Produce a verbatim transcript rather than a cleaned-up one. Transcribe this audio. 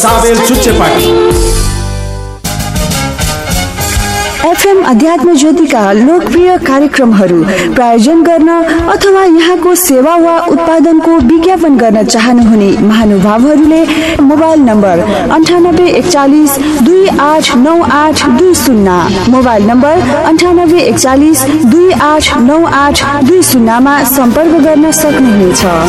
साबेल Chuchepati. FM अध्यात्म ज्योतिका लोकप्रिय कार्यक्रमहरू प्रायोजन गर्न अथवा यहाँको सेवा वा उत्पादनको विज्ञापन गर्न चाहनुहुने महानुभावहरूले मोबाइल नम्बर अन्ठानब्बे एकचालिस दुई आठ नौ आठ दुई शून्य मोबाइल नम्बर अन्ठानब्बे एकचालिस दुई आठ नौ आठ दुई शून्यमा सम्पर्क गर्न सक्नुहुनेछ।